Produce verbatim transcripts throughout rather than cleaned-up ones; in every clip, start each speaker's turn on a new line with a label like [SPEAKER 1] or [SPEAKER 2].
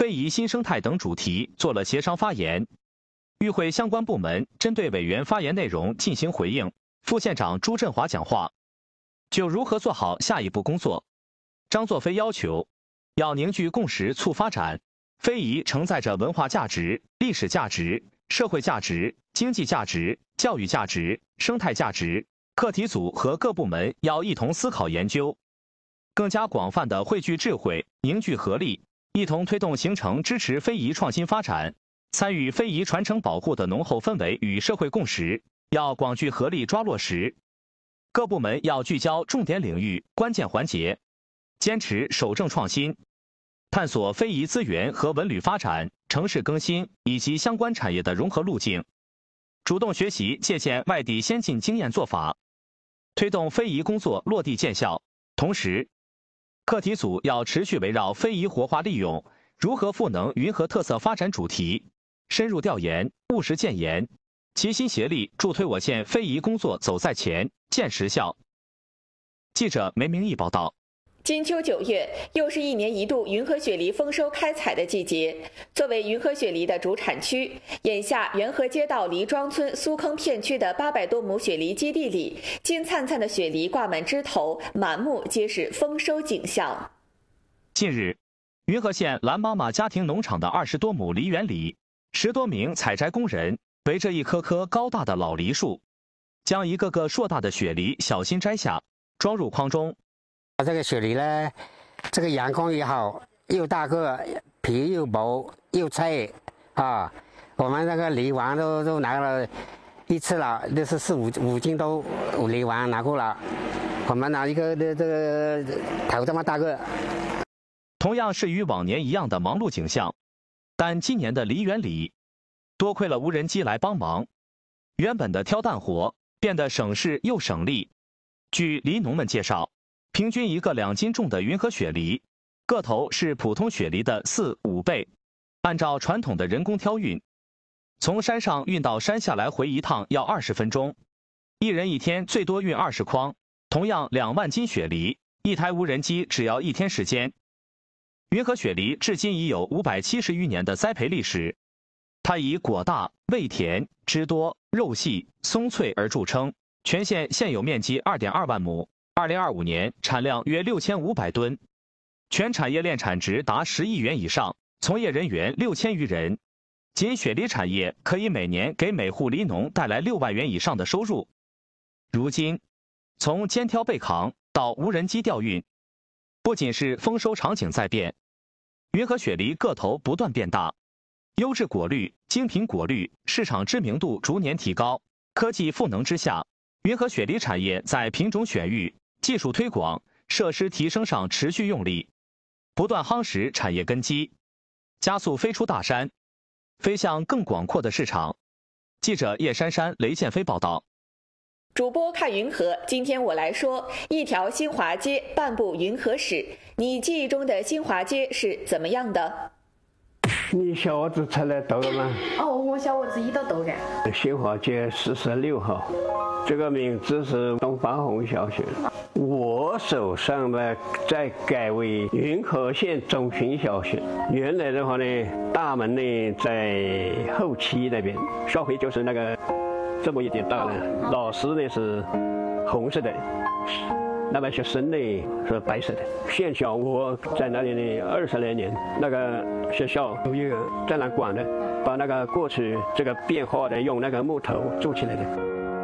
[SPEAKER 1] 非遗新生态等主题做了协商发言。与会相关部门针对委员发言内容进行回应。副县长朱振华讲话，就如何做好下一步工作，张作飞要求要凝聚共识促发展。非遗承载着文化价值、历史价值、社会价值、经济价值、教育价值、生态价值。课题组和各部门要一同思考研究，更加广泛地汇聚智慧，凝聚合力，一同推动形成支持非遗创新发展、参与非遗传承保护的浓厚氛围与社会共识。要广聚合力抓落实，各部门要聚焦重点领域、关键环节，坚持守正创新，探索非遗资源和文旅发展、城市更新以及相关产业的融合路径，主动学习借鉴外地先进经验做法，推动非遗工作落地见效。同时，课题组要持续围绕非遗活化利用、如何赋能云和特色发展主题，深入调研、务实建言，齐心协力助推我县非遗工作走在前、见实效。记者梅明义报道。
[SPEAKER 2] 金秋九月，又是一年一度云和雪梨丰收开采的季节。作为云和雪梨的主产区，眼下元和街道梨庄村苏坑片区的八百多亩雪梨基地里，金灿灿的雪梨挂满枝头，满目皆是丰收景象。
[SPEAKER 1] 近日，云和县蓝妈妈家庭农场的二十多亩梨园里，十多名采摘工人围着一棵棵高大的老梨树，将一个个硕大的雪梨小心摘下，装入筐中。
[SPEAKER 3] 这个雪梨呢，这个阳光也好，又大个，皮又薄又脆啊！我们那个梨王都都拿了一次了，那是四五五斤都梨王拿过了。我们拿一个这这个头这么大个。
[SPEAKER 1] 同样是与往年一样的忙碌景象，但今年的梨园里，多亏了无人机来帮忙，原本的挑担活变得省事又省力。据梨农们介绍，平均一个两斤重的云和雪梨，个头是普通雪梨的四五倍。按照传统的人工挑运，从山上运到山下来回一趟要二十分钟，一人一天最多运二十筐。同样两万斤雪梨，一台无人机只要一天时间。云和雪梨至今已有五百七十余年的栽培历史，它以果大、味甜、汁多、肉细、松脆而著称。全县现有面积二点二万亩。二零二五年产量约六千五百吨，全产业链产值达十亿元以上，从业人员六千余人。仅雪梨产业可以每年给每户梨农带来六万元以上的收入。如今，从肩挑背扛到无人机调运，不仅是丰收场景在变，云和雪梨个头不断变大，优质果绿、精品果绿市场知名度逐年提高。科技赋能之下，云和雪梨产业在品种选育、技术推广、设施提升上持续用力，不断夯实产业根基，加速飞出大山，飞向更广阔的市场。记者叶珊珊、雷建飞报道。
[SPEAKER 2] 主播看云和，今天我来说一条新华街，半部云和史。你记忆中的新华街是怎么样的？
[SPEAKER 4] 你小伙子才来到了吗？
[SPEAKER 5] 哦，我小伙子一到到的。
[SPEAKER 4] 新华街四十六号，这个名字是东方红小学。我手上呢，在改为云和县中心小学。原来的话呢，大门呢在后期那边，稍微就是那个这么一点大了。老师呢是红色的。那么学生呢是白色的。县小我在那里呢二十来年，那个学校有一个展览馆的，把那个过去这个变化的用那个木头做起来的。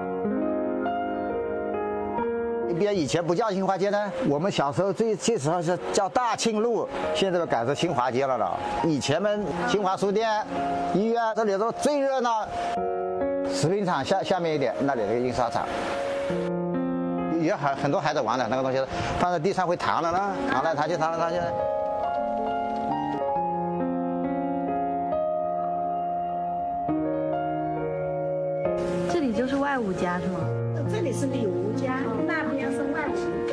[SPEAKER 6] 那边以前不叫新华街呢，我们小时候最最时候是叫大庆路，现在改成新华街了了。以前们新华书店、医院这里都最热闹，食品厂下下面一点那里那个印刷厂。也很很多孩子玩的那个东西，放在地上会弹的呢，弹来弹去，弹来弹去。
[SPEAKER 5] 这里就是外五家是吗？
[SPEAKER 7] 这里是李吴家，那边是外五。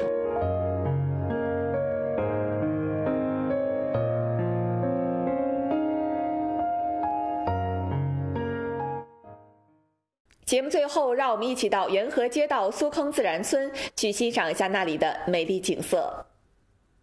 [SPEAKER 2] 节目最后，让我们一起到元和街道苏坑自然村去欣赏一下那里的美丽景色。